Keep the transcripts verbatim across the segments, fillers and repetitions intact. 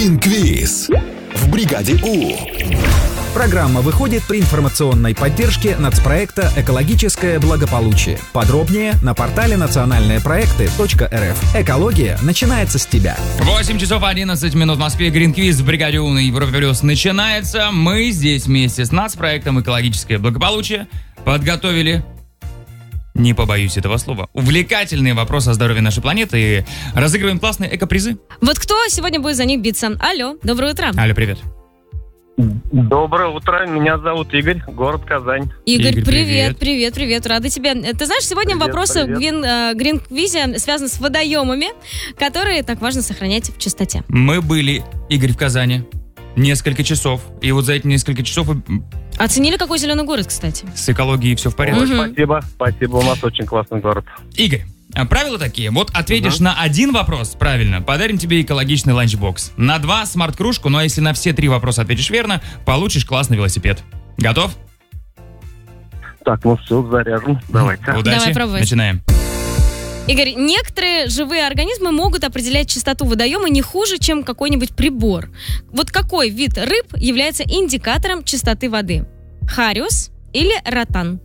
Green Quiz в бригаде У. Программа выходит при информационной поддержке нацпроекта «Экологическое благополучие». Подробнее на портале национальные проекты точка эр эф. Экология начинается с тебя. восемь часов одиннадцать минут в Москве. Green Quiz в бригаде У на Европе Плюс начинается. Мы здесь вместе с нацпроектом «Экологическое благополучие» подготовили, не побоюсь этого слова, увлекательные вопросы о здоровье нашей планеты и разыгрываем классные экопризы. Вот кто сегодня будет за них биться? Алло, доброе утро. Алло, привет. Доброе утро, меня зовут Игорь, город Казань. Игорь, Игорь, привет, привет, привет, привет, рада тебя. Ты знаешь, сегодня Привет, вопросы в привет. Green, э, Green Quiz связаны с водоемами, которые так важно сохранять в чистоте. Мы были, Игорь, в Казани несколько часов. И вот за эти несколько часов Оценили, какой зеленый город, кстати? с экологией все в порядке. Ой, Мгм. спасибо, спасибо, у нас очень классный город. Игорь, а правила такие. Вот ответишь Мгм. на один вопрос правильно, подарим тебе экологичный ланчбокс. На два смарт-кружку, ну а если на все три вопроса ответишь верно, получишь классный велосипед. Готов? Так, ну все, заряжен, давайте. Удачи. Давай пробовать. Начинаем. Игорь, некоторые живые организмы могут определять чистоту водоема не хуже, чем какой-нибудь прибор. Вот какой вид рыб является индикатором чистоты воды? Хариус или ротан?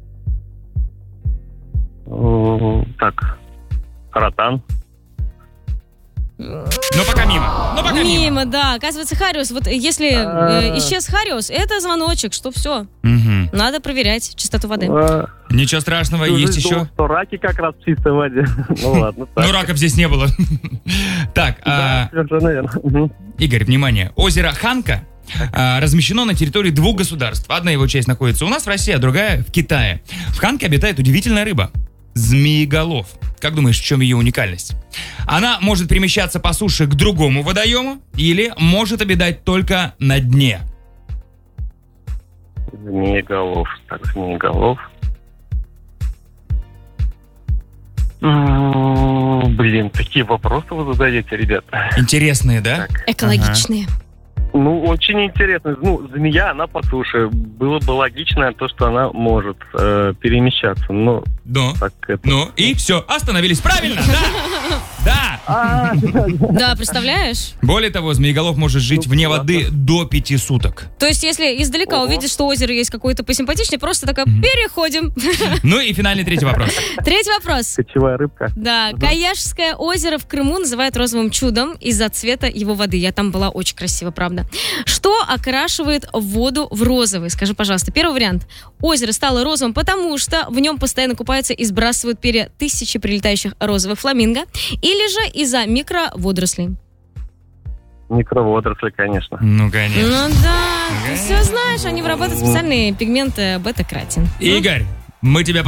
М, Так, ротан. Ну пока мимо. Ну пока мимо. Мимо, да. Оказывается, хариус. Вот если э, исчез хариус, это звоночек, что все. Мгм. Надо проверять чистоту воды. А, Ничего страшного, всю есть жизнь еще. думал, что раки как раз в чистой воде. Ну ладно, Ну так. раков здесь не было. Так, Да, а, совершенно верно. Мгм. Игорь, внимание. Озеро Ханка а, размещено на территории двух государств. Одна его часть находится у нас в России, а другая в Китае. В Ханке обитает удивительная рыба – змееголов. Как думаешь, в чем ее уникальность? Она может перемещаться по суше к другому водоему или может обитать только на дне. Змееголов. Так, змееголов. М, Блин, такие вопросы вы задаете, ребят. Интересные, да? Так. Экологичные. Ну, очень интересно. Ну, змея, она по суше. Было бы логично то, что она может э, перемещаться. Но Ну, так это... ну и все, остановились. Правильно, да? Да. А, Да, представляешь? Более того, змееголов может жить Ну, вне классно. воды до пяти суток. То есть, если издалека Ого. увидишь, что озеро есть какое-то посимпатичнее, просто такая, переходим. Ну и финальный третий вопрос. Третий вопрос. Кочевая рыбка. Да, Каяшское озеро в Крыму называют розовым чудом из-за цвета его воды. Я там была, очень красиво, правда. Что окрашивает воду в розовый? Скажи, пожалуйста. Первый вариант. Озеро стало розовым, потому что в нем постоянно купаются и сбрасывают перья тысячи прилетающих розовых фламинго. Или же из-за микроводорослей. Микроводоросли, конечно. Ну, конечно. Ну да, ты все знаешь, они вырабатывают специальные пигменты бета-каротин. Игорь, мы тебя